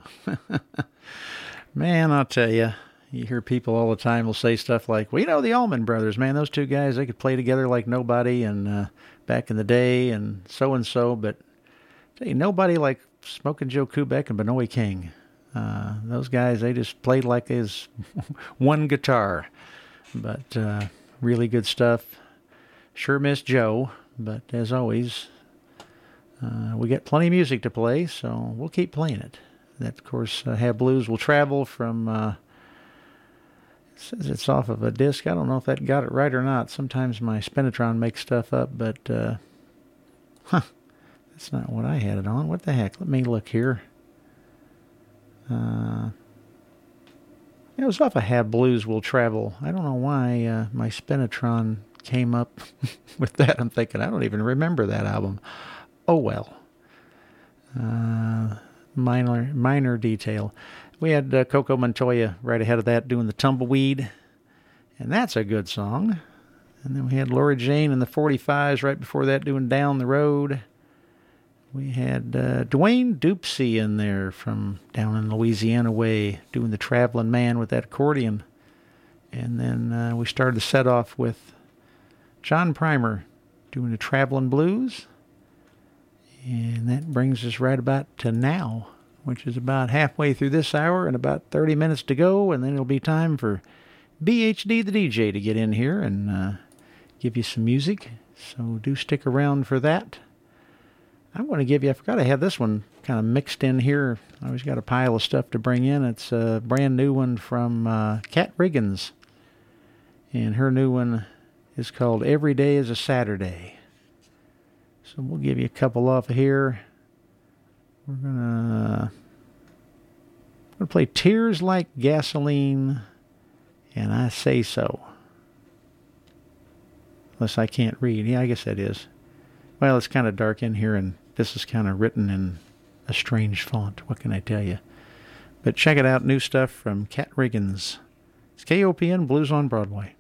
Man, I'll tell you, you hear people all the time will say stuff like, well, you know, the Allman Brothers, man, those two guys, they could play together like nobody and back in the day and so. But tell you, nobody like Smoking Joe Kubek and Benoit King. Those guys, they just played like his one guitar. But really good stuff. Sure miss Joe, but as always, we got plenty of music to play, so we'll keep playing it. That, of course, Have Blues Will Travel from, it says it's off of a disc. I don't know if that got it right or not. Sometimes my Spinitron makes stuff up, but, that's not what I had it on. What the heck? Let me look here. It was off of Have Blues Will Travel. I don't know why my Spinitron came up with that. I'm thinking, I don't even remember that album. Oh, well. Minor detail. We had Coco Montoya right ahead of that doing the Tumbleweed, and that's a good song. And then we had Laura Jane and the 45s right before that doing Down the Road. We had Dwayne Dupsy in there from down in Louisiana way doing the Traveling Man with that accordion. And then we started the set off with John Primer doing the Traveling Blues. And that brings us right about to now, which is about halfway through this hour and about 30 minutes to go. And then it'll be time for BHD the DJ to get in here and give you some music. So do stick around for that. I'm going to give you, I forgot I had this one kind of mixed in here. I always got a pile of stuff to bring in. It's a brand new one from Kat Riggins. And her new one is called Every Day is a Saturday. So we'll give you a couple off of here. We're going to play Tears Like Gasoline and I Say So. Unless I can't read. Yeah, I guess that is. Well, it's kind of dark in here, and this is kind of written in a strange font. What can I tell you? But check it out. New stuff from Kat Riggins. It's KOPN Blues on Broadway.